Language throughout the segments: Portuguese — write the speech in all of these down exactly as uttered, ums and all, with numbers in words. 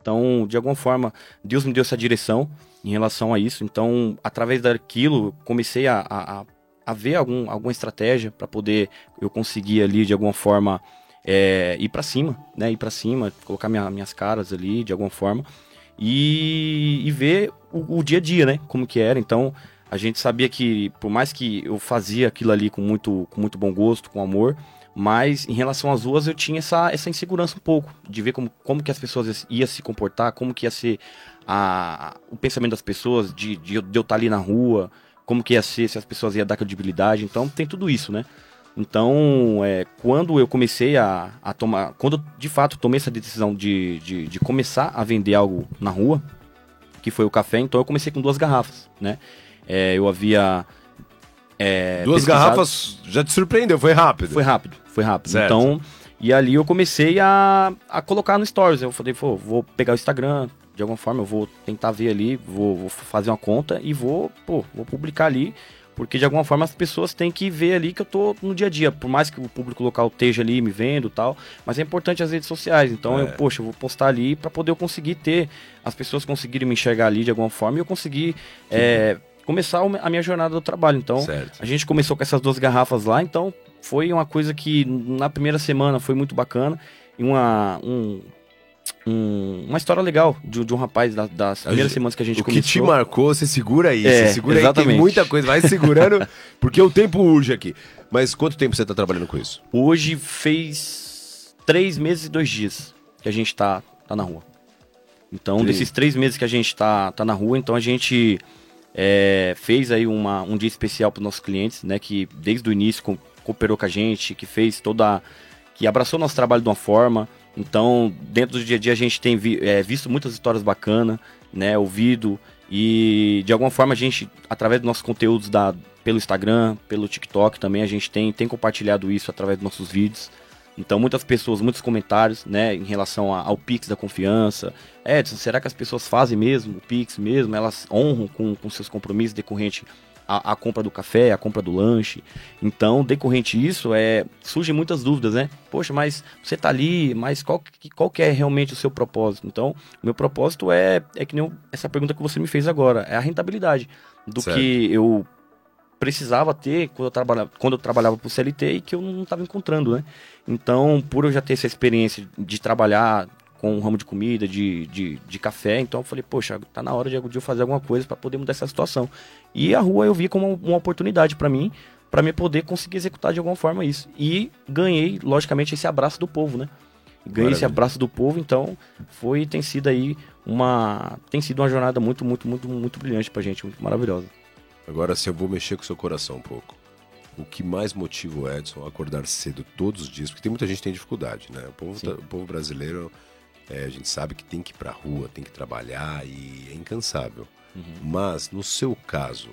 Então, de alguma forma, Deus me deu essa direção em relação a isso. Então, através daquilo, comecei a, a, a ver algum, alguma estratégia para poder eu conseguir ali, de alguma forma, é, ir para cima, né? Ir para cima, colocar minha, minhas caras ali, de alguma forma, e, e ver o, o dia a dia, né? Como que era. Então, a gente sabia que, por mais que eu fazia aquilo ali com muito, com muito bom gosto, com amor, mas em relação às ruas eu tinha essa, essa insegurança um pouco, de ver como, como que as pessoas iam se comportar, como que ia ser a, o pensamento das pessoas, de, de, eu, de eu estar ali na rua, como que ia ser, se as pessoas iam dar credibilidade. Então tem tudo isso, né? Então, é, quando eu comecei a, a tomar, quando eu, de fato tomei essa decisão de, de, de começar a vender algo na rua, que foi o café, então eu comecei com duas garrafas, né? É, eu havia... É, Duas pesquisado... garrafas já te surpreendeu, foi rápido. Foi rápido, foi rápido. Certo. Então, e ali eu comecei a, a colocar no Stories. Eu falei, pô, vou pegar o Instagram, de alguma forma eu vou tentar ver ali, vou, vou fazer uma conta e vou, pô, vou publicar ali, porque de alguma forma as pessoas têm que ver ali que eu tô no dia a dia, por mais que o público local esteja ali me vendo e tal, mas é importante as redes sociais. Então, é. eu, poxa, eu vou postar ali para poder eu conseguir ter, as pessoas conseguirem me enxergar ali de alguma forma e eu conseguir... É, começar a minha jornada do trabalho. Então, certo. A gente começou com essas duas garrafas lá, então foi uma coisa que na primeira semana foi muito bacana e uma, um, um, uma história legal de, de um rapaz da, das primeiras gente, semanas que a gente o começou. O que te marcou, você segura aí, é, você segura exatamente. aí, tem muita coisa, vai segurando, porque o tempo urge aqui. Mas quanto tempo você está trabalhando com isso? Hoje fez três meses e dois dias que a gente tá, tá na rua. Então, Sim. desses três meses que a gente tá, tá na rua, então a gente... É, fez aí uma, um dia especial para os nossos clientes, né, que desde o início co cooperou com a gente, que fez toda, que abraçou nosso trabalho de uma forma. Então, dentro do dia a dia a gente tem vi, é, visto muitas histórias bacanas, né, ouvido, e de alguma forma a gente, através dos nossos conteúdos da, pelo Instagram, pelo TikTok também, a gente tem, tem compartilhado isso através dos nossos vídeos. Então, muitas pessoas, muitos comentários, né, em relação a, ao Pix da confiança. Edson, será que as pessoas fazem mesmo o Pix mesmo? Elas honram com, com seus compromissos decorrente à, à compra do café, à compra do lanche? Então, decorrente isso, é, surgem muitas dúvidas, né? Poxa, mas você tá ali, mas qual, qual que é realmente o seu propósito? Então, o meu propósito é, é que nem eu, essa pergunta que você me fez agora, é a rentabilidade do certo. Que eu precisava ter quando eu trabalhava, quando eu trabalhava pro C L T e que eu não estava encontrando, né? Então, por eu já ter essa experiência de trabalhar com um ramo de comida, de, de, de café, então eu falei, poxa, tá na hora de, de eu fazer alguma coisa para poder mudar essa situação. E a rua eu vi como uma oportunidade para mim, para me poder conseguir executar de alguma forma isso. E ganhei, logicamente, esse abraço do povo, né? Ganhei Maravilha. Esse abraço do povo, então foi, tem sido aí uma, tem sido uma jornada muito, muito, muito, muito brilhante pra gente, muito maravilhosa. Agora, se eu vou mexer com o seu coração um pouco, o que mais motiva o Edson a acordar cedo todos os dias? Porque tem muita gente que tem dificuldade, né? O povo, o povo brasileiro, é, a gente sabe que tem que ir pra rua, tem que trabalhar e é incansável. Uhum. Mas, no seu caso,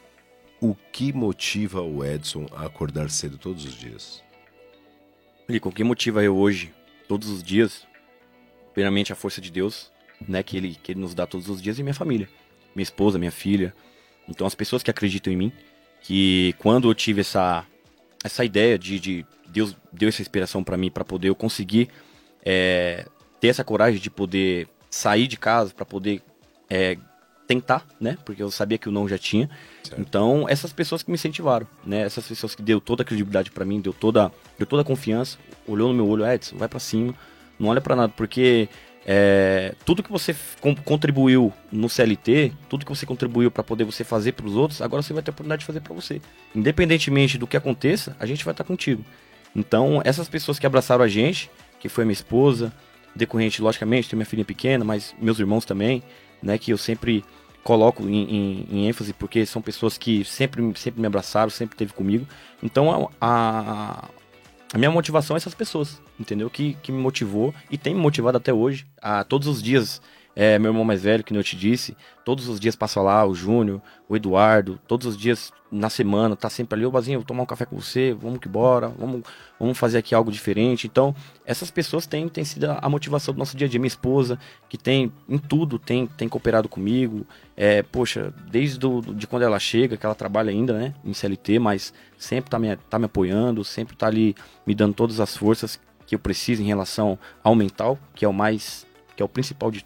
o que motiva o Edson a acordar cedo todos os dias? Lico, o que motiva eu hoje, todos os dias, primeiramente a força de Deus, né? Que ele, que ele nos dá todos os dias, e minha família. Minha esposa, minha filha. Então, as pessoas que acreditam em mim, que quando eu tive essa, essa ideia de, de Deus deu essa inspiração para mim, para poder eu conseguir é, ter essa coragem de poder sair de casa, para poder é, tentar, né? Porque eu sabia que o não já tinha. Certo. Então, essas pessoas que me incentivaram, né? Essas pessoas que deu toda a credibilidade para mim, deu toda, deu toda a confiança, olhou no meu olho, Edson, vai para cima, não olha para nada, porque... É, tudo que você contribuiu no C L T, tudo que você contribuiu para poder você fazer para os outros, agora você vai ter a oportunidade de fazer para você. Independentemente do que aconteça, a gente vai estar contigo. Então, essas pessoas que abraçaram a gente, que foi minha esposa, decorrente, logicamente, tem minha filha pequena, mas meus irmãos também, né, que eu sempre coloco em, em, em ênfase, porque são pessoas que sempre, sempre me abraçaram, sempre esteve comigo. Então, a... a A minha motivação é essas pessoas, entendeu? Que, que me motivou e tem me motivado até hoje. A, todos os dias, é, meu irmão mais velho, que eu te disse, todos os dias passa lá, o Júnior, o Eduardo, todos os dias na semana, tá sempre ali, ô Bazinho, vou tomar um café com você, vamos que bora, vamos, vamos fazer aqui algo diferente. Então, essas pessoas têm, têm sido a motivação do nosso dia a dia. Minha esposa, que tem, em tudo, tem, tem cooperado comigo. É, poxa, desde do, de quando ela chega, que ela trabalha ainda, né, em C L T, mas sempre tá me, tá me apoiando, sempre tá ali me dando todas as forças que eu preciso em relação ao mental, que é o mais, que é o principal de,